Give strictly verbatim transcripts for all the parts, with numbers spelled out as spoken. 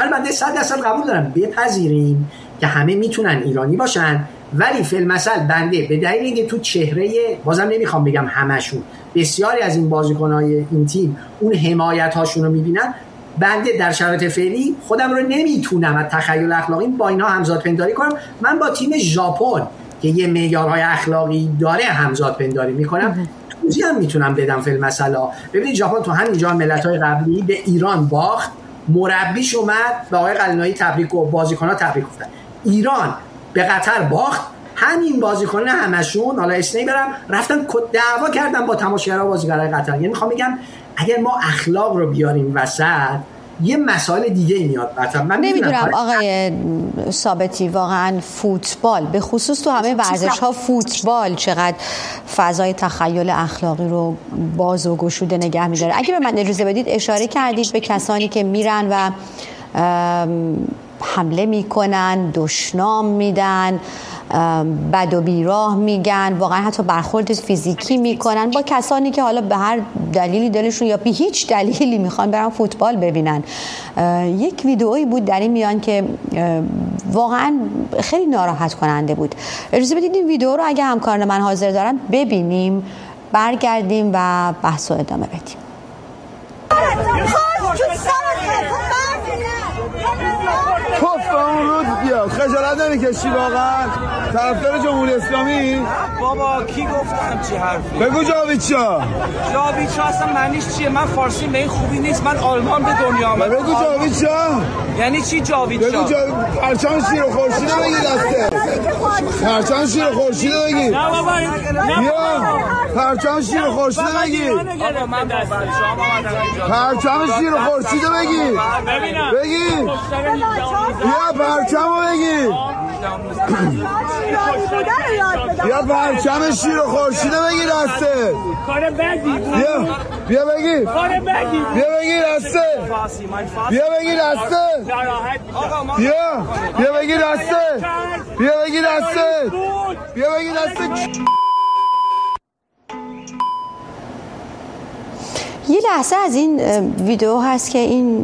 من بنده صد درصد قبول دارم بپذیریم که همه میتونن ایرانی باشن، ولی فی المثل بنده به دلیل اینکه تو چهره، بازم نمیخوام بگم همشون، بسیاری از این بازیکن‌های این تیم اون حمایت هاشون رو میبینن، بنده در شرایط فعلی خودم رو نمیتونم از تخیل اخلاقی با اینها همزاد پنداری کنم. من با تیم ژاپن که یه معیارهای اخلاقی داره همزاد پنداری میکنم. توضیح هم میتونم بدم فی المثل. ببینید ژاپن تو همینجا ملت‌های قبلی به ایران باخت، مربیش اومد به آقای قلنویی تبریک و بازیکن‌ها تبریک گفتن. ایران به قطر باخت، همین بازیکنان همشون، حالا اسمی برم، رفتن دعوا کردن با تماشاگرها بازیگرای قطر. یعنی میخوام بگم اگر ما اخلاق رو بیاریم وسط، یه مسائل دیگه میاد. من نمیدونم آقای ثابتی، واقعا فوتبال به خصوص تو همه ورزش‌ها فوتبال چقدر فضای تخیل اخلاقی رو باز و گشوده نگه می‌داره. اگه به من اجازه بدید، اشاره کردید به کسانی که میرن و حمله میکنن، دشنام میدن، بد و بیراه میگن، واقعا حتی برخورد فیزیکی میکنن با کسانی که حالا به هر دلیلی دلشون یا به هیچ دلیلی میخوان برن فوتبال ببینن. یک ویدئویی بود در این میان که واقعا خیلی ناراحت کننده بود. اجازه بدید این ویدئو رو اگه همکاران من حاضر دارن ببینیم، برگردیم و بحث رو ادامه بدیم. توف اون روز بیاد، خجالت نمیکشی واقعا؟ طرفدار جمهوری اسلامی؟ بابا کی گفتم چی حرفی؟ بگو جاویدشاه. جاویدشاه اصلا معنیش چیه؟ من فارسی به این خوبی نیست، من آلمان به دنیا آمدم. بگو جاویدشاه. یعنی چی جاویدشاه؟ بگو جاوید پرچم شیر و خورشید بگی دسته. پرچم شیر و خورشید بگی. نه بابا بیا پرچم شیر و خورشید بگی. بابا من با بچه‌ام اومدم اینجا. پرچم شیر و خورشید بگی. ببینم. بگی. بیا پرچمو بگی. بیا پرچم شیر و خورشید بگی دسته. کار بدی. بیا بیا بگی. کار بدی. بیا بگی دسته. بیا بگی دسته. بیا بیا بگی دسته. بیا بگی دسته. بیا بگی دسته. یه لحظه از این ویدیو هست که این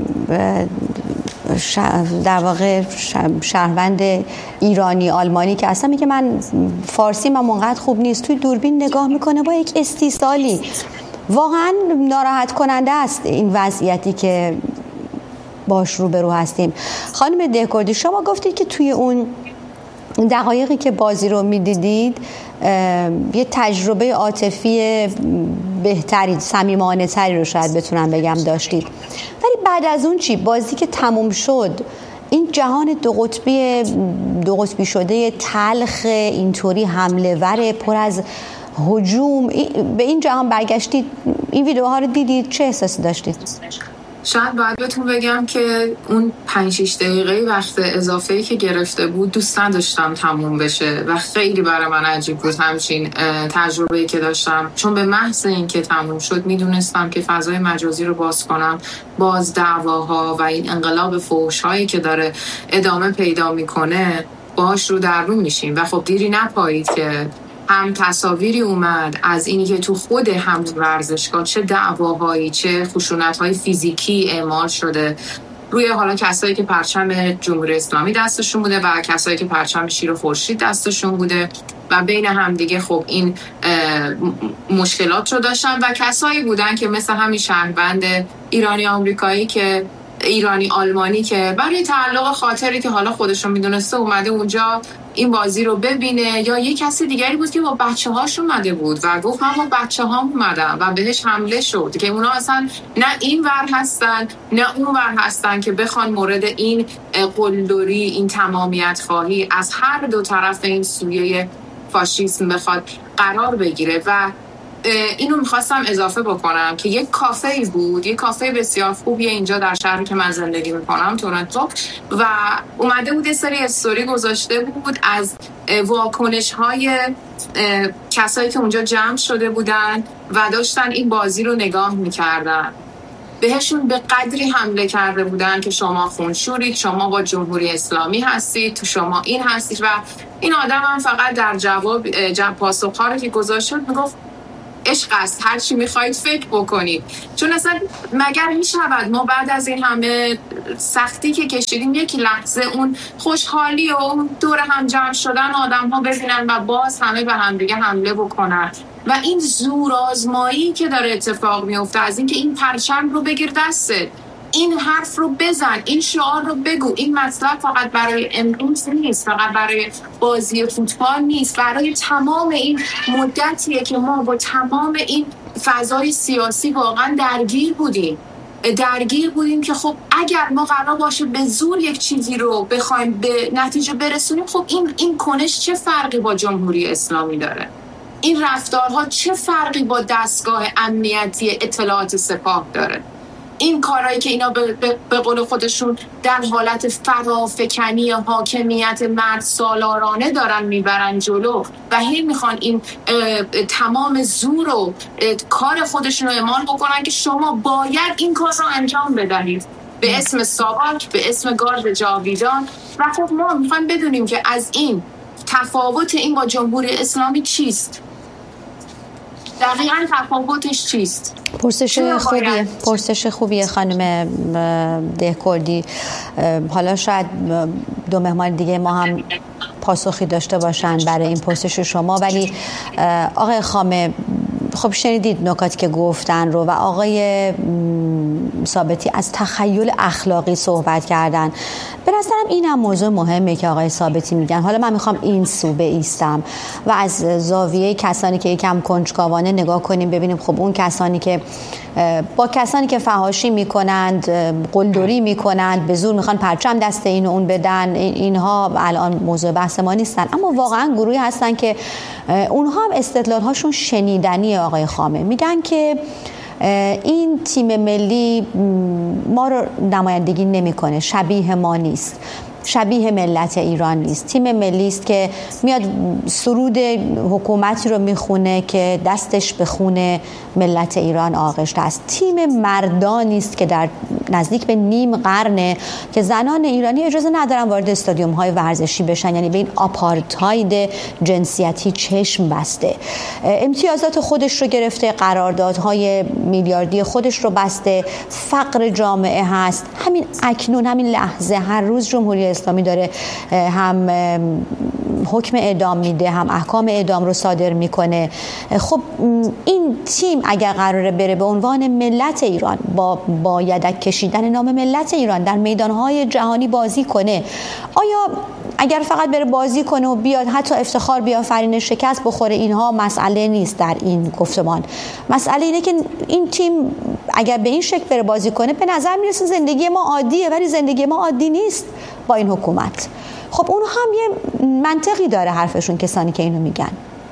در واقع شهروند ایرانی آلمانی که اصلا میگه من فارسی من منقدر خوب نیست، توی دوربین نگاه میکنه با یک استیصالی. واقعا ناراحت کننده است این وضعیتی که باش روبرو هستیم. خانم دهکردی، شما گفتید که توی اون دقایقی که بازی رو میدیدید یه تجربه عاطفی بهتری، صمیمانه تری رو شاید بتونم بگم داشتید، ولی بعد از اون چی؟ بازی که تموم شد، این جهان دو قطبی دو قطبی شده تلخ اینطوری حمله ور پر از هجوم، به این جهان برگشتید، این ویدیوها رو دیدید، چه احساسی داشتید؟ شاید باید بهتون بگم که اون پنج شش دقیقه وقت اضافه‌ای که گرفته بود دوست نداشتم تموم بشه و خیلی برای من عجیب بود همچین تجربه‌ای که داشتم، چون به محض این که تموم شد میدونستم که فضای مجازی رو باز کنم، باز دعواها و این انقلاب فحش‌هایی که داره ادامه پیدا میکنه باهاش رو در رو میشیم و خب دیری نپایید که هم تصاویری اومد از اینی که تو خود همون ورزشگاه چه دعواهایی، چه خشونت‌های فیزیکی اعمال شده روی حالا کسایی که پرچم جمهوری اسلامی دستشون بوده و کسایی که پرچم شیر و خورشید دستشون بوده و بین هم دیگه خب این مشکلات رو داشتن و کسایی بودن که مثل همین شهروند ایرانی آمریکایی که ایرانی آلمانی که برای تعلق خاطری که حالا خودشون میدونسته اومده اونجا این بازی رو ببینه، یا یه کسی دیگری بود که با بچه هاش اومده بود و گفت من با بچه هام اومدم و بهش حمله شد که اونا اصلا نه این ور هستن نه اون ور هستن که بخوان مورد این قلدری، این تمامیت خواهی از هر دو طرف این سویه فاشیسم بخواد قرار بگیره. و اینو میخواستم اضافه بکنم که یک کافه بود، یک کافه بسیار خوبیه اینجا در شهری که من زندگی میکنم، تورنتو، و اومده بود یه سری استوری گذاشته بود از واکنش های کسایی که اونجا جمع شده بودن و داشتن این بازی رو نگاه میکردن. بهشون به قدری حمله کرده بودن که شما خونشورید، شما با جمهوری اسلامی هستید، تو شما این هستید. و این آدم هم فقط در جواب جواب پاسخ‌ها رو که گذاشت میگفت عشق است، هر چی میخواید فکر بکنید. چون اصلا مگر میشود ما بعد از این همه سختی که کشیدیم یک لحظه اون خوشحالی و اون دور هم جمع شدن آدم ها ببینن و باز همه به هم دیگه حمله بکنن و این زور آزمایی که داره اتفاق میفته از اینکه این پرچم رو بگیر دسته، این حرف رو بزن، این شعار رو بگو، این مطلب فقط برای امروز نیست، فقط برای بازی فوتبال نیست، برای تمام این مدتیه که ما با تمام این فضای سیاسی واقعا درگیر بودیم درگیر بودیم که خب اگر ما قرار باشه به زور یک چیزی رو بخوایم به نتیجه برسونیم، خب این این کنش چه فرقی با جمهوری اسلامی داره؟ این رفتارها چه فرقی با دستگاه امنیتی اطلاعات سپاه داره؟ این کارهایی که اینا به, به, به قول خودشون در حالت فرافکنی حاکمیت مرد سالارانه دارن میبرن جلو و هی میخوان این تمام زور و کار خودشون رو اعمال بکنن که شما باید این کار رو انجام بدهید به اسم ساواک، به اسم گارد جاویدان. و خب ما میخوایم بدونیم که از این تفاوت این با جمهوری اسلامی چیست؟ دقیقاً تفاوتش چیست؟ پرسش خوبیه پرسش خوبیه خانم دهکردی. حالا شاید دو مهمان دیگه ما هم پاسخی داشته باشن برای این پرسش شما، ولی آقای خامه خب شنیدید نکاتی که گفتن رو و آقای ثابتی از تخیل اخلاقی صحبت کردن. به نظرم این هم موضوع مهمه که آقای ثابتی میگن. حالا من میخوام این سو بایستم و از زاویه کسانی که یکم کنجکاوانه نگاه کنیم، ببینیم خب اون کسانی که با کسانی که فحاشی میکنند، قلدری میکنند، به زور میخوان پرچم دست این و اون بدن، اینها الان موضوع بحث ما نیستن، اما واقعا گروهی هستن که اونها هم استدلال هاشون شنیدنیه. آقای خامه میگن که این تیم ملی ما رو نمایندگی نمیکنه، شبیه ما نیست، شبیه ملت ایران نیست. تیم ملی است که میاد سرود حکومتی رو میخونه که دستش به خون ملت ایران آغشته است. تیم مردانی است که در نزدیک به نیم قرنه که زنان ایرانی اجازه ندارن وارد استادیوم های ورزشی بشن، یعنی به این آپارتاید جنسیتی چشم بسته، امتیازات خودش رو گرفته، قراردادهای میلیاردی خودش رو بسته، فقر جامعه هست. همین اکنون، همین لحظه، هر روز جمهوری اسلامی داره هم حکم اعدام میده، هم احکام اعدام رو صادر میکنه. خب این تیم اگر قراره بره به عنوان ملت ایران با با یدک کشیدن نام ملت ایران در میدانهای جهانی بازی کنه، آیا اگر فقط بره بازی کنه و بیاد حتی افتخار بیافرینه، شکست بخوره، اینها مسئله نیست در این گفتمان. مسئله اینه که این تیم اگر به این شکل بره بازی کنه، به نظر میرسه زندگی ما عادیه، ولی زندگی ما عادی نیست با این حکومت. خب اون هم یه منطقی داره حرفشون، کسانی که اینو میگن.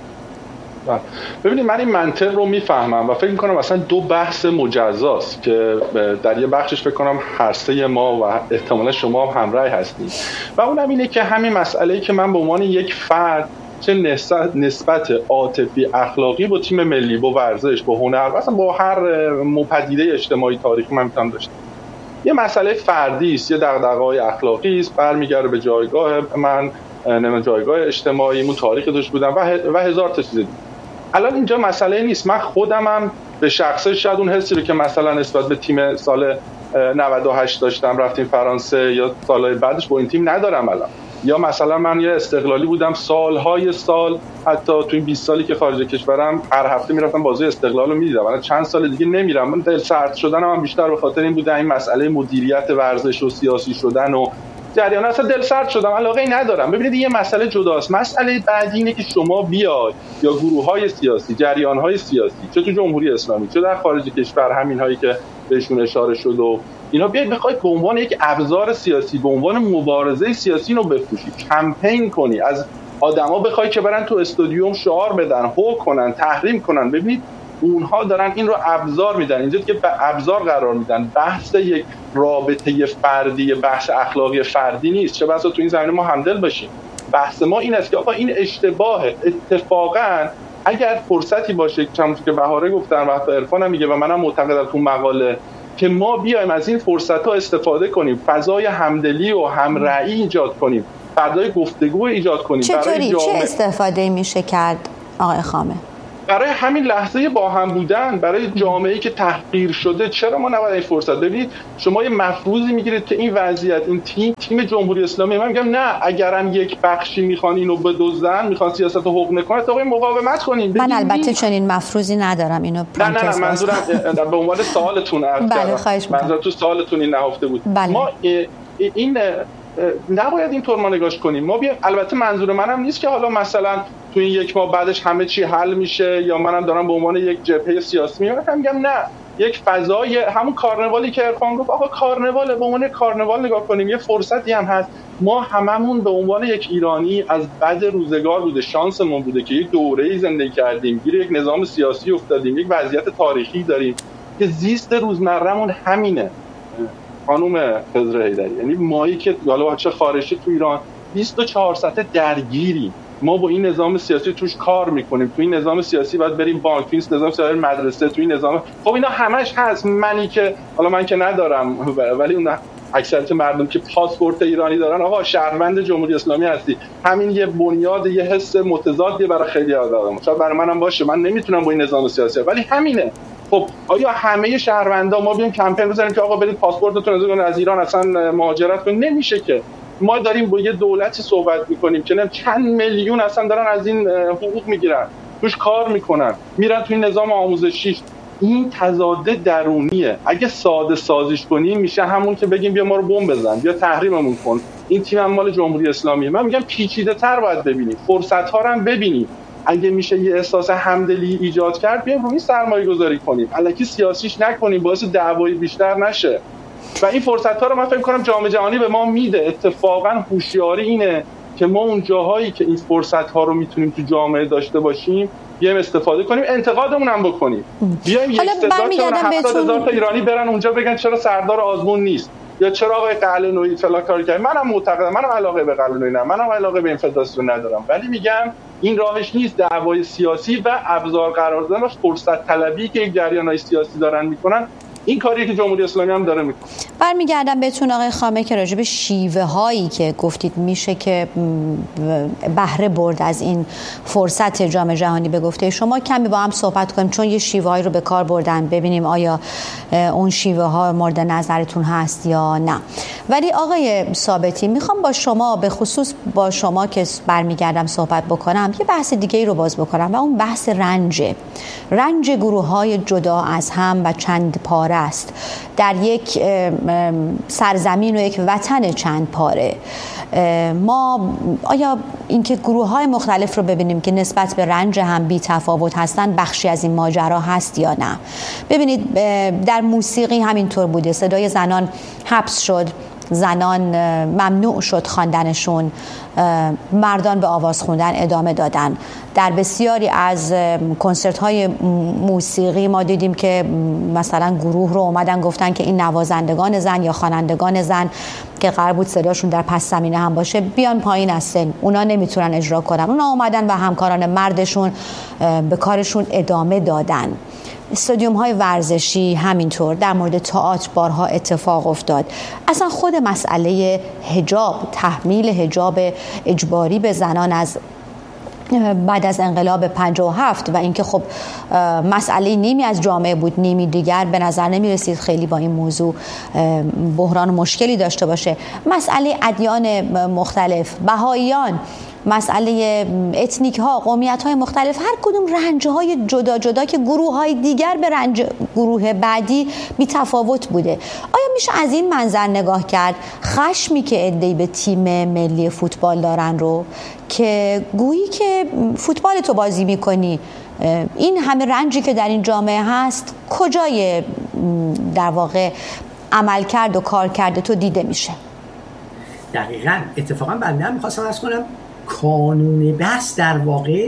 ببینید من این منطق رو میفهمم و فکر میکنم اصلا دو بحث مجزاست که در یه بخشش فکر کنم هر سه ما و احتمالا شما هم همراه هستید و اونم اینه که همین مسئله‌ای که من به عنوان یک فرد چه نسبت عاطفی اخلاقی با تیم ملی، با ورزش، با هنر، اصلا با هر مپدیده اجتماعی تاریخی من میتونم داشتم. یه مسئله فردی است، یه دغدغه‌های اخلاقی است، برمیگرده به جایگاه من، نمیدونم جایگاه اجتماعی، اون تاریخ داشت بودم و و هزار تا چیز دیگه. الان اینجا مسئله نیست. من خودمم به شخصه شاید اون حسی رو که مثلا نسبت به تیم سال نود و هشت داشتم، رفتیم فرانسه، یا سالهای بعدش با این تیم ندارم الان. یا مثلا من یه استقلالی بودم سالهای سال، حتی تو این بیست سالی که خارج کشورم هر هفته میرفتم بازی استقلال رو میدیدم. الان چند سال دیگه نمیرم. من دل سرد شدنم هم بیشتر به خاطر این بوده این مسئله مدیریت ورزش و سیاسی شدن و جریان، اصلا دل سرد شدم، علاقه ندارم. ببینید یه مسئله جداست. مسئله بعدی اینه که شما بیاید یا گروه‌های سیاسی، جریان‌های سیاسی، چه تو جمهوری اسلامی چه در خارج کشور، همین هایی که بهشون اشاره شد، و اینا بیاید بخواید به عنوان یک ابزار سیاسی، به عنوان مبارزه سیاسی رو بفروشید، کمپین کنی، از آدما بخواید که برن تو استادیوم شعار بدن، هو کنن، تحریم کنن. ببینید اونها دارن این رو ابزار میدن، اینجا که به ابزار قرار میدن. بحث یک رابطه فردی، بحث اخلاقی فردی نیست. چه بسا تو این زمینه ما همدل باشیم. بحث ما این است که آقا این اشتباهه. اتفاقا اگر فرصتی باشه، چون که بهاره گفتن و عرفان هم میگه و منم معتقدم تو مقاله، که ما بیایم از این فرصت‌ها استفاده کنیم، فضای همدلی و همرأی ایجاد کنیم، فضای گفتگو ایجاد کنیم. چطوری؟ چه استفاده میشه کرد آقای خامه؟ برای همین لحظه با هم بودن، برای جامعه‌ای که تحقیر شده، چرا ما نباید این فرصت؟ ببینید شما یه مفروضی میگیرید که این وضعیت، این تیم تیم جمهوری اسلامی، من میگم نه، اگرم یک بخشی میخوان اینو بدزدن، میخوان سیاست رو حقوق کنن، تا مقاومت کنیم. من البته چنین مفروضی ندارم، اینو نه نه نه منظورم به عنوان سوالتون عرض کردم، منظورم تو سوالتون این نهفته بود. بله. ما این نباید اینطور ما نگاش کنیم. ما بیا، البته منظور منم نیست که حالا مثلا تو این یک ماه بعدش همه چی حل میشه، یا منم دارم به عنوان یک جبهه سیاسی میگم، میگم نه، یک فضای همون کارنوالی که عرفان گفت، آقا کارنواله، به عنوان کارنوال نگاه کنیم، یه فرصتی هم هست. ما هممون به عنوان یک ایرانی از بد روزگار بوده، شانسمون بوده که یک دوره‌ای زندگی کردیم، گیر یک نظام سیاسی افتادیم، یک وضعیت تاریخی داریم که زیست روزمرهمون همینه. خانم خضر حیدری، یعنی مایی که حالا بچه خارجی تو ایران بیست و چهار ساعته درگیری، ما با این نظام سیاسی توش کار میکنیم، تو این نظام سیاسی باید بریم بانک، تو این نظام سیاسی مدرسه، تو این نظام، خب اینا همش هست. منی که حالا من که ندارم، ولی اون اکثریت مردم که پاسپورت ایرانی دارن، آقا شهروند جمهوری اسلامی هستی، همین یه بنیاد، یه حس متضادیه برای خیلی آدم، شاید برای منم باشه، من نمیتونم با این نظام سیاسی، ولی همینه. خب آیا همه شهروندا ما بیایم کمپین بزنیم که آقا برید پاسپورتتون از ایران اصلا مهاجرت کنید؟ نمیشه که. ما داریم با یه دولتی صحبت میکنیم که چند میلیون اصلا دارن از این حقوق میگیرن، توش کار میکنن، میرن توی نظام آموزشی. این تضاد درونیه. اگه ساده سازیش کنیم میشه همون که بگیم بیا ما رو بمب بزن، بیا تحریممون کن، این تیم هم مال جمهوری اسلامیه. من میگم پیچیده تر باید ببینیم، فرصت ها رو هم ببینیم. اگه میشه یه احساس همدلی ایجاد کرد، بیایم روی سرمایه گذاری کنیم، الکی سیاسیش نکنیم، باعث دعوای بیشتر نشه. و این فرصت ها رو من فکر کنم جام جهانی به ما میده. اتفاقا هوشیاری اینه که ما اون جاهایی که این فرصت ها رو میتونیم تو جامعه داشته باشیم بیایم استفاده کنیم، انتقادمون هم بکنیم. بیایم یک صدا کنه هفتاد هزار تا ایرانی برن اونجا بگن چرا سردار آزمون نیست، یا چرا آقای قلعه‌نویی فلان کار کرد. منم معتقدم، منم علاقه به قلعه‌نویی ندارم، منم علاقه به این فدراسیون ندارم، ولی میگم این راهش نیست. دعوای سیاسی و ابزار قرار دادن و فرصت طلبی که یک جریان‌های سیاسی دارن میکنن، این کاری که جمهوری اسلامی هم داره میکنه. برمیگردم بهتون آقای خامه که راجع به شیوه هایی که گفتید میشه که بهره برد از این فرصت جام جهانی به گفته شما کمی با هم صحبت کنیم، چون یه شیوه هایی رو به کار بردن، ببینیم آیا اون شیوه ها مورد نظرتون هست یا نه. ولی آقای ثابتی، میخوام با شما، به خصوص با شما که برمیگردم صحبت بکنم، یه بحث دیگه ای رو باز بکنم و اون بحث رنج رنج گروه های جدا از هم و چند پاره است در یک سرزمین و یک وطن چند پاره. ما آیا اینکه گروه های مختلف رو ببینیم که نسبت به رنج هم بی تفاوت هستن بخشی از این ماجرا هست یا نه؟ ببینید در موسیقی همینطور بوده، صدای زنان حبس شد، زنان ممنوع شد خواندنشون، مردان به آواز خوندن ادامه دادن. در بسیاری از کنسرت های موسیقی ما دیدیم که مثلا گروه رو اومدن گفتن که این نوازندگان زن یا خوانندگان زن که قرار بود صداشون در پس زمینه هم باشه بیان پایین از سن، اونا نمیتونن اجرا کنن. اونا اومدن و همکاران مردشون به کارشون ادامه دادن. استادیوم های ورزشی همینطور، در مورد تئاتر بارها اتفاق افتاد. اصلا خود مسئله حجاب، تحمیل حجاب اجباری به زنان از بعد از انقلاب پنجاه و هفت و اینکه خب مسئله نیمی از جامعه بود، نیمی دیگر به نظر نمی رسید خیلی با این موضوع بحران مشکلی داشته باشه. مسئله ادیان مختلف، بهاییان، مسئله اتنیک ها، قومیت های مختلف، هر کدوم رنج های جدا جدا که گروه های دیگر به رنج گروه بعدی بی تفاوت بوده. آیا میشه از این منظر نگاه کرد خشمی که عده‌ای به تیم ملی فوتبال دارن رو که گویی که فوتبال تو بازی میکنی، این همه رنجی که در این جامعه هست کجای در واقع عمل کرد و کار کرده تو دیده میشه؟ دقیقاً. اتفاقا بنده هم میخواستم عرض کنم کانون بحث در واقع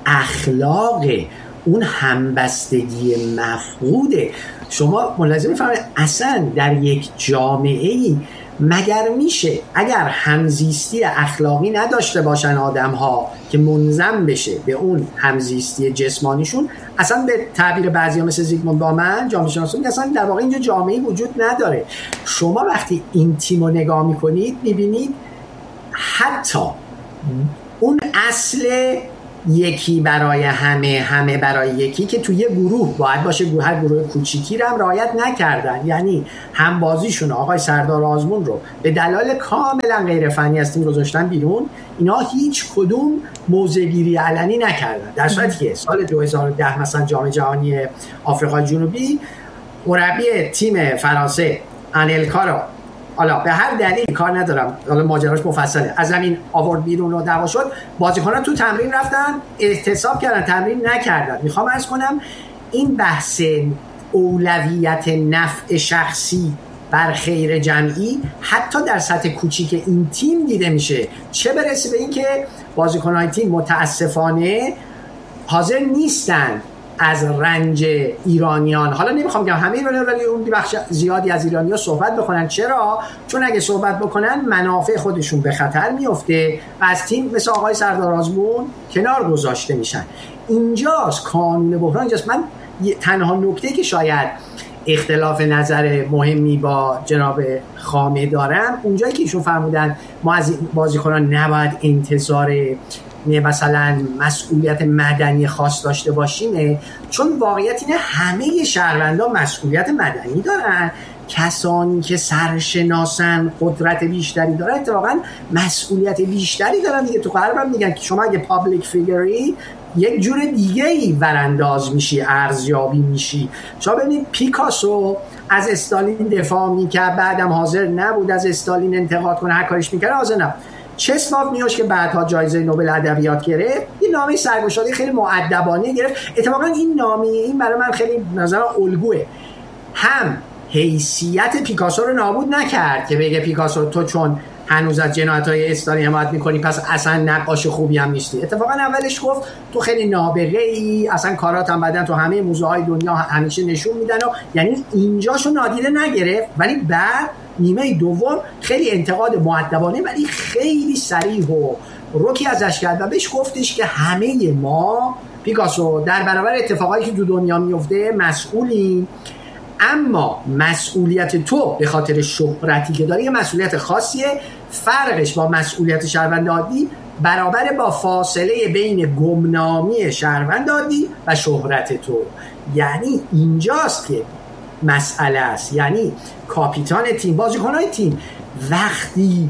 اخلاق اون همبستگی مفقوده. شما ملاحظه می‌فرمایید اصلا در یک جامعه‌ای مگر میشه اگر همزیستی اخلاقی نداشته باشن آدم‌ها که منظم بشه به اون همزیستی جسمانیشون، اصلا به تعبیر بعضیا مثل زیگموند بامن جامعه شناسا میگن اصلا در واقع اینجا جامعه‌ای وجود نداره. شما وقتی این تیمو نگاه میکنید میبینید حتی اون اصل یکی برای همه همه برای یکی که توی گروه باید باشه، گروه هر گروه کوچیکی رو هم رعایت نکردن. یعنی هم بازیشون آقای سردار آزمون رو به دلایل کاملا غیر فنی از تیم گذاشتن بیرون. اینا هیچ کدوم موضع‌گیری علنی نکردن، در صورتی که سال دو هزار و ده مثلا جام جهانی آفریقای جنوبی مربی تیم فرانسه آنلکا رو حالا به هر دلیل کار ندارم، حالا ماجراش مفصله، از زمین آورد بیرون و دعوا شد. بازیکنان تو تمرین رفتن احتساب کردن، تمرین نکردن. میخوام عرض کنم این بحث اولویت نفع شخصی بر خیر جمعی حتی در سطح کوچیک این تیم دیده میشه، چه برسه به این که بازیکنان تیم متاسفانه حاضر نیستن از رنج ایرانیان، حالا نمیخوام بگم همه ایرانیان، ولی اون بخش زیادی از ایرانی‌ها صحبت بکنن. چرا؟ چون اگه صحبت بکنن منافع خودشون به خطر میفته و از تیم مثل آقای سردار آزمون کنار گذاشته میشن. اینجاست قانون بحران، اینجاست. من تنها نکته که شاید اختلاف نظر مهمی با جناب خامه دارم اونجایی که ایشون فرمودن ما از بازیکنان نباید انتظار مثلا مسئولیت مدنی خاص داشته باشیم، چون واقعیت اینه همه شهروندان مسئولیت مدنی دارن. کسانی که سرشناسن، قدرت بیشتری دارن، اتفاقا مسئولیت بیشتری دارن دیگه. تو غربم میگن که شما اگه پابلیک فیگری یک جور دیگه ای ورانداز میشی، ارزیابی میشی. شما ببینید پیکاسو از استالین دفاع میکرد، بعدم حاضر نبود از استالین انتقاد کنه، هر کاریش میکرد حاضر نبود. چسلاو میوش که بعدها جایزه نوبل ادبیات گرفت، این نامه سرگشاده خیلی مؤدبانه گرفت. اتفاقا این نامه این برای من خیلی نظر الگوه، هم حیثیت پیکاسو رو نابود نکرد که بگه پیکاسو تو چون هنوز از جنایت‌های استالین حمایت می‌کنی پس اصلا نقاش خوبی هم نیستی. اتفاقا اولش گفت تو خیلی نابغه‌ای، اصلا کارات هم بعدن تو همه موزه‌های دنیا همیشه نشون میدن و یعنی اینجاشو نادیده نگرفت، ولی بعد نیمه دوم خیلی انتقاد مؤدبانه ولی خیلی صریح و رکی ازش کرد و بهش گفتش که همه ما پیکاسو در برابر اتفاقایی که تو دنیا میفته مسئولیم، اما مسئولیت تو به خاطر شهرتی که داری یه مسئولیت خاصیه، فرقش با مسئولیت شهروند عادی برابر با فاصله بین گمنامی شهروند عادی و شهرت تو. یعنی اینجاست که مسئله است. یعنی کاپیتان تیم، بازیکن‌های تیم وقتی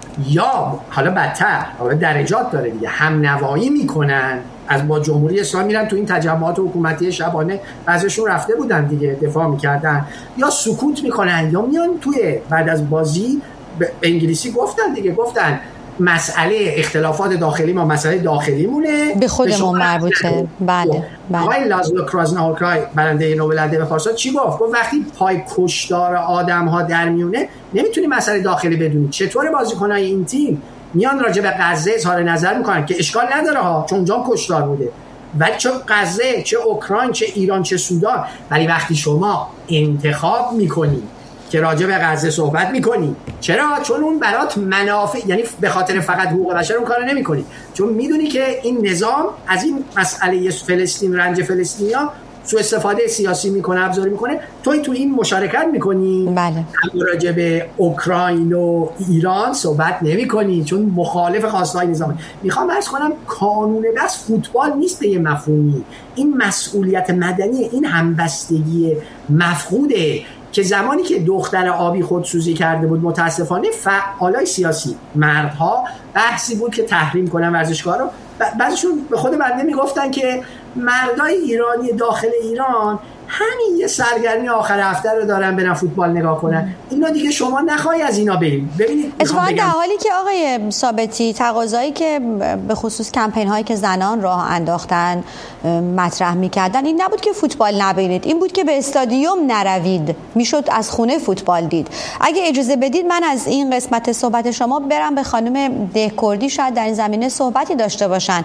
یا حالا بدتر، حالا درجات داره دیگه، هم نوایی میکنن از با جمهوری اسلامی، میرن تو این تجمعات حکومتی شبانه بعضیشون رفته بودن دیگه دفاع میکردن، یا سکوت میکنن یا میان توی بعد از بازی به انگلیسی گفتن دیگه، گفتن مسئله اختلافات داخلی ما مسئله داخلی مونه، به خودمون مربوطه. بله بله. آقای لازلو کرازناهورکای برنده نوبل ادبیات پارسال چی گفت؟ گفت وقتی پای کشتار آدم‌ها در میونه نمیتونی مسئله داخلی بدونی. چطور بازیکن‌های این تیم میان راجع به غزه اظهار نظر میکنن که اشکال نداره ها چون اونجا کشتار بوده، ولی چه غزه، چه اوکراین، چه ایران، چه سودان، ولی وقتی شما انتخاب میکنی که راجع به غزه صحبت میکنی، چرا؟ چون اون برات منافع، یعنی به خاطر فقط حقوق بشر اون کارو نمیکنی، چون میدونی که این نظام از این مسئله فلسطین، رنج فلسطینیا سوء استفاده سیاسی میکنه، ابزاری میکنه، توی تو این مشارکت میکنی. بله. راجع به اوکراین و ایران صحبت نمیکنی چون مخالف خواستهای نظامه. میخوام عرض کنم کانون بس فوتبال نیست به یه مفهومی، این مسئولیت مدنی، این همبستگی مفقوده که زمانی که دختر آبی خودسوزی کرده بود متاسفانه فعالای سیاسی، مردها، بحثی بود که تحریم کنن ورزشگاه رو. بعضیشون به خود بنده میگفتن که مردای ایرانی داخل ایران همین یه سرگرمی آخر هفته رو دارن برن فوتبال نگاه کنن، اینا دیگه شما نخواهی از اینا بریم. ببینید اتفاقا در حالی که آقای ثابتی تقاضایی که به خصوص کمپین هایی که زنان راه انداختن مطرح میکردن این نبود که فوتبال نبینید، این بود که به استادیوم نروید، میشد از خونه فوتبال دید. اگه اجازه بدید من از این قسمت صحبت شما برم به خانم دهکردی، شاید در این زمینه صحبتی داشته باشن.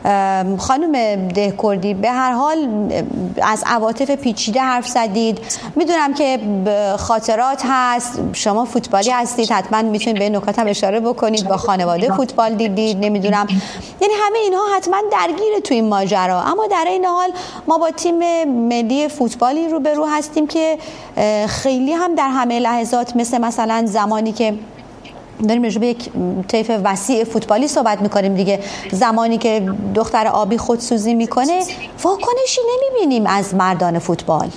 خانم دهکردی، به هر حال از عواطف پیچیده حرف زدید، میدونم که خاطرات هست، شما فوتبالی هستید، حتما میتونید به نکات هم اشاره بکنید، با خانواده فوتبال دیدید، نمیدونم، یعنی همه اینها حتما درگیر تو این ماجرا. اما در این حال ما با تیم ملی فوتبالی روبرو هستیم که خیلی هم در همه لحظات مثل مثلا زمانی که داریم راجع به یک طیف وسیع فوتبالی صحبت میکنیم دیگه. زمانی که دختر آبی خودسوزی میکنه واکنشی نمیبینیم از مردان فوتبال.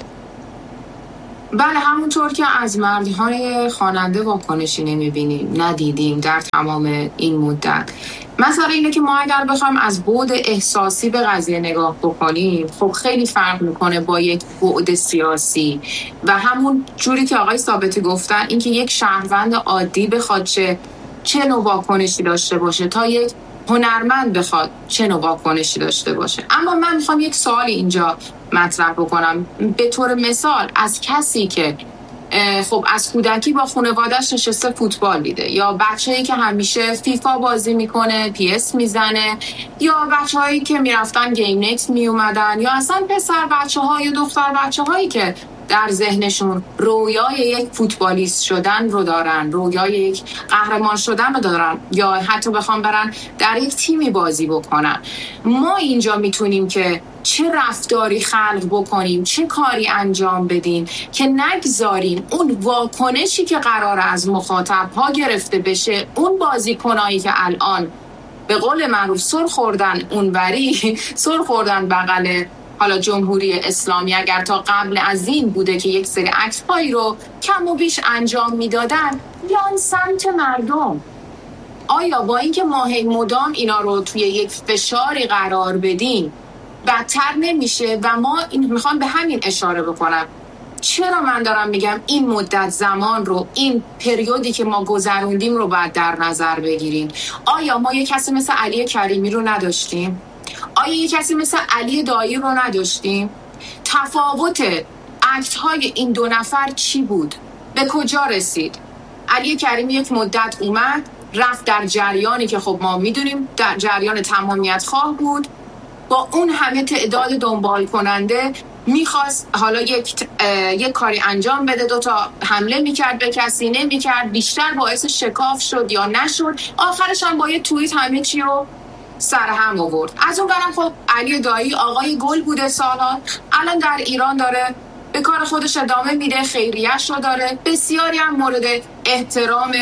بله، همونطور که از مردهای خواننده واکنشی نمیبینیم، ندیدیم در تمام این مدت. مثلا اینه که ما اگر بخوایم از بعد احساسی به قضیه نگاه بکنیم، خب خیلی فرق میکنه با یک بعد سیاسی. و همون جوری که آقای ثابتی گفتن، اینکه یک شهروند عادی بخواد چه چه نوع واکنشی داشته باشه تا یک هنرمند بخواد چه نوع واکنشی داشته باشه. اما من میخوام یک سوالی اینجا مطرح بکنم. به طور مثال از کسی که خب از کودکی با خانواده‌اش نشسته فوتبال دیده، یا بچه‌ای که همیشه فیفا بازی میکنه، پی اس میزنه، یا بچه‌هایی که میرفتن گیم نکس میومدن، یا اصلا پسر بچه‌ها یا دختر بچه‌هایی که در ذهنشون رویای یک فوتبالیست شدن رو دارن، رویای یک قهرمان شدن رو دارن، یا حتی بخوام برن در یک تیمی بازی بکنن. ما اینجا میتونیم که چه رفتاری خلق بکنیم، چه کاری انجام بدیم که نگذاریم اون واکنشی که قرار از مخاطبها گرفته بشه، اون بازیکنایی که الان به قول معروف سر خوردن اونوری، سر خوردن بغل حالا جمهوری اسلامی، اگر تا قبل از این بوده که یک سری عکس‌هایی رو کم و بیش انجام میدادن، بیان سمت مردم. آیا با اینکه ما هی مدام اینا رو توی یک فشاری قرار بدیم بدتر نمیشه؟ و ما این میخوام به همین اشاره بکنم. چرا من دارم میگم این مدت زمان رو، این پریودی که ما گذروندیم رو باید در نظر بگیریم؟ آیا ما یک کسی مثل علی کریمی رو نداشتیم؟ آیا یک کسی مثل علی دایی رو نداشتیم؟ تفاوت اکت های این دو نفر چی بود؟ به کجا رسید؟ علی کریمی یک مدت اومد رفت در جریانی که خب ما میدونیم در جریان تمامیت خواه بود، با اون همه تعداد دنبال کننده میخواست حالا یک یک کاری انجام بده، دو تا حمله میکرد به کسی، نمیکرد، بیشتر باعث شکاف شد یا نشد، آخرش هم با یه توییت همه چی رو سرهم آورد. از اون برم خب علی دایی آقای گل بوده سالها، الان در ایران داره به کار خودش ادامه میده، خیریش رو داره، بسیاری هم مورد احترام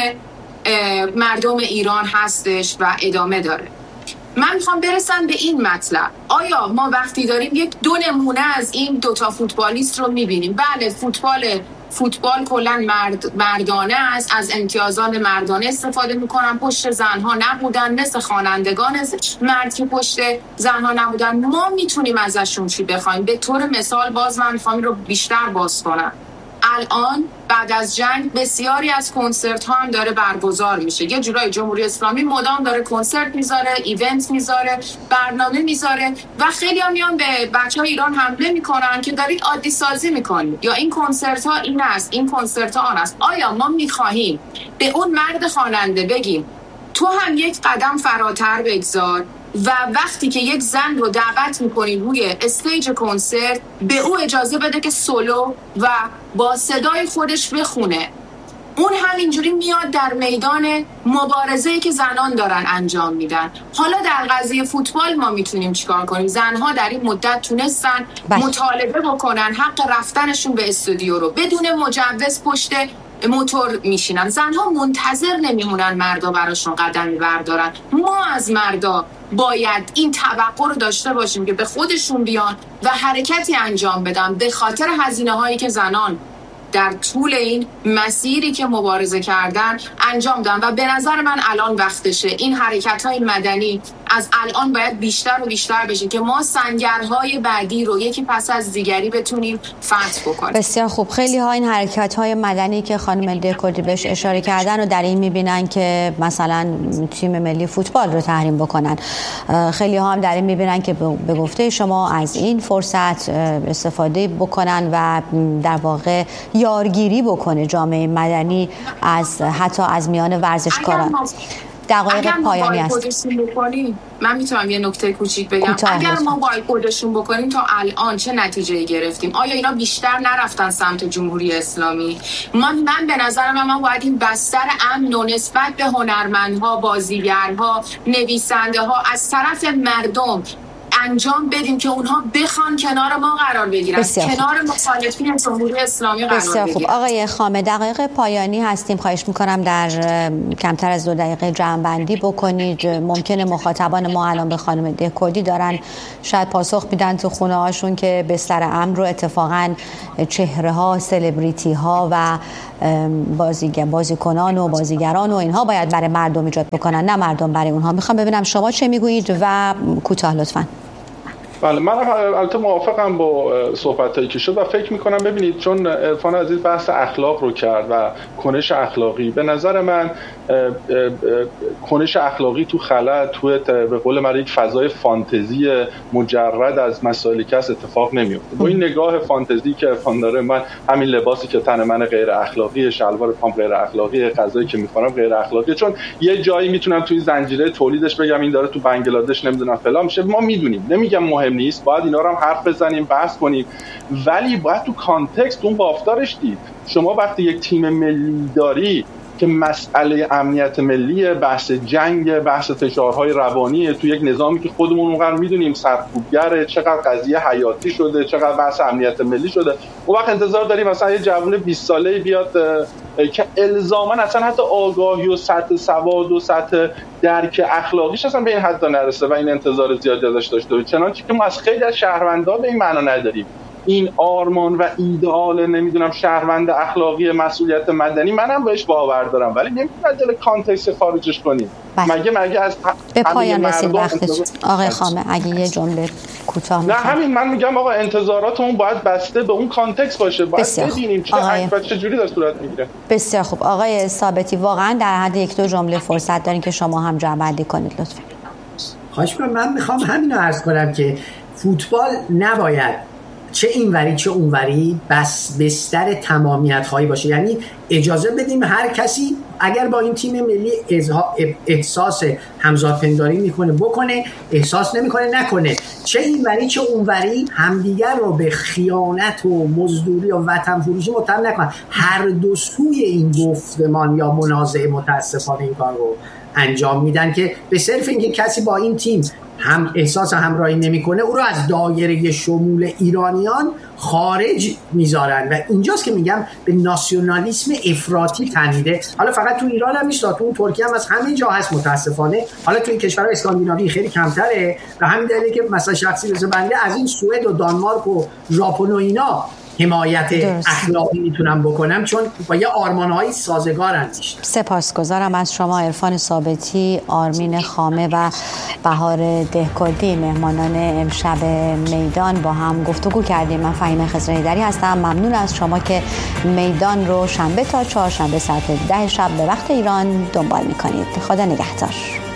مردم ایران هستش و ادامه داره. من میخوام برسم به این مطلب. آیا ما وقتی داریم یک دو نمونه از این دوتا فوتبالیست رو میبینیم، بله فوتبال فوتبال کلا مرد مردانه است، از امتیازات مردانه استفاده میکنن، پشت زنها نبودن، مثل خوانندگان مرد که پشت زنها نبودن، ما میتونیم ازشون چی بخوایم؟ به طور مثال باز من میخوام رو بیشتر باز کنم. الان بعد از جنگ بسیاری از کنسرت ها هم داره برگزار میشه، یه جورای جمهوری اسلامی مدام داره کنسرت میذاره، ایونت میذاره، برنامه میذاره و خیلی هم میان به بچه ها ایران حمله میکنن که دارید عادی سازی میکنید، یا این کنسرت ها این است، این کنسرت ها آن است. آیا ما میخواهیم به اون مرد خواننده بگیم تو هم یک قدم فراتر بگذار و وقتی که یک زن رو دعوت میکنین روی استیج کنسرت به او اجازه بده که سولو و با صدای خودش بخونه؟ اون همینجوری میاد در میدان مبارزه‌ای که زنان دارن انجام میدن. حالا در قضیه فوتبال ما میتونیم چیکار کنیم؟ زنها در این مدت تونستن باید. مطالبه بکنن حق رفتنشون به استودیو رو بدون مجوز پشت موتور میشینن. زنها منتظر نمیمونن مردا براشون قدمی بردارن. ما از مردا باید این توقع رو داشته باشیم که به خودشون بیان و حرکتی انجام بدن به خاطر هزینه هایی که زنان در طول این مسیری که مبارزه کردن انجام دادن. و به نظر من الان وقتشه این حرکت‌های مدنی از الان باید بیشتر و بیشتر بشه که ما سنگرهای بعدی رو یکی پس از دیگری بتونیم فتح بکنیم. بسیار خوب. خیلی ها این حرکت‌های مدنی که خانم لیدیا کردی بهش اشاره کردن و در این می‌بینن که مثلا تیم ملی فوتبال رو تحریم بکنن. خیلی ها هم در این می‌بینن که به گفته شما از این فرصت استفاده بکنن و در واقع یارگیری بکنه جامعه مدنی از حتی از میان ورزشکاران. دقایق پایانی است. من میتونم یه نکته کوچیک بگم. اگر ما بایکوتشون بکنیم تا الان چه نتیجه‌ای گرفتیم؟ آیا اینا بیشتر نرفتن سمت جمهوری اسلامی؟ من من به نظر من ما باید این بستر امن و نسبت به هنرمندها، بازیگرها، نویسنده ها از طرف مردم انجام بدیم که اونها بخوان کنار ما قرار بگیرن، کنار مخالفین جمهوری اسلامی قرار بگیرن. بسیار خوب. آقای خامه، دقایق پایانی هستیم، خواهش میکنم در کمتر از دو دقیقه جمع‌بندی بکنید. ممکنه مخاطبان ما الان به خانم دهکردی دارن شاید پاسخ میدن تو خونه هاشون که بستر امن رو اتفاقا چهره ها، سلبریتی ها و بازیگر بازیکنان و بازیگران و اینها باید برای مردم ایجاد بکنن، نه مردم برای اونها. میخوام ببینم شما چه میگویید و کوتاه لطفاً. بله، من البته موافقم با صحبتایی که شد و فکر میکنم ببینید چون عرفان عزیز بحث اخلاق رو کرد و کنش اخلاقی، به نظر من کنش اخلاقی تو خلا، تو به قول من یک فضای فانتزی مجرد از مسائلی که هست اتفاق نمیفته. با این نگاه فانتزی که عرفان داره، من همین لباسی که تن من غیر اخلاقیه، شلوار پام غیر اخلاقیه، غذایی که میخورم غیر اخلاقیه، چون یه جایی میتونم توی زنجیره تولیدش بگم این داره تو بنگلادش نمیدونم فلان میشه. ما میدونیم، نمیگم مهم نیست، باید اینا رو هم حرف بزنیم، بحث کنیم، ولی باید تو کانتکست اون بافتارش دید. شما وقتی یک تیم ملی داری که مسئله امنیت ملی، بحث جنگ، بحث فشارهای روانی تو یک نظامی که خودمون اونقدر میدونیم سرکوبگره، چقدر قضیه حیاتی شده، چقدر بحث امنیت ملی شده، اون وقت انتظار داریم مثلا یه جوان بیست ساله‌ای بیاد که الزاما اصلا حتی آگاهی و سطح سواد و سطح درک اخلاقیش اصلا به این حد نرسه و این انتظار زیادی ازش داشته باشه، چنانچه که ما از خیلی از شهروندان به این معنا نداریم. این آرمان و ایدئال نمیدونم شهروند اخلاقی مسئولیت مدنی منم بهش باور دارم، ولی نمیتونیم دل کانتکست خارجش کنیم. مگه مگه از به پایان رسید وقتت آقای خامه، اگه یه جمله کوتاه. نه همین، من میگم آقا انتظاراتمون باید بسته به اون کانتکست باشه، باید ببینیم چه آقای... چه جوری داره صورت میگیره. بسیار خوب. آقای ثابتی، واقعا در حد یک دو جمله فرصت دارین که شما هم جمع‌بندی کنید لطفا. خواهش می‌کنم. من میخوام همین رو عرض کنم که فوتبال نباید چه اینوری چه اونوری بس بستر تمامیت هایی باشه، یعنی اجازه بدیم هر کسی اگر با این تیم ملی احساس همزادپنداری میکنه بکنه، احساس نمیکنه نکنه، چه اینوری چه اونوری همدیگر رو به خیانت و مزدوری و وطن فروشی متهم نکنن. هر دو سوی این گفتمان یا منازعه متاسفانه این کار رو انجام میدن که به صرف اینکه کسی با این تیم هم احساس همراهی نمیکنه او رو از دایره شمول ایرانیان خارج میذارن و اینجاست که میگم به ناسیونالیسم افراطی تنیده. حالا فقط تو ایران هم نیست، تو ترکیه هم از همه جا هست متاسفانه. حالا تو این کشورهای اسکاندیناوی خیلی کمتره و همین دلیله که مثلا شخصی مثل بنده از این سوئد و دانمارک و ژاپن و اینا حمایت اخلاقی میتونم بکنم، چون با یه آرمان‌های سازگارن بیشتر. سپاسگزارم از شما عرفان ثابتی، آرمین خامه و بهار دهکردی، مهمانان امشب میدان با هم گفتگو کردیم. من فهیمه خضرهیدری هستم. ممنون از شما که میدان رو شنبه تا چهارشنبه ساعت ده شب به وقت ایران دنبال میکنید. خدا نگهدار.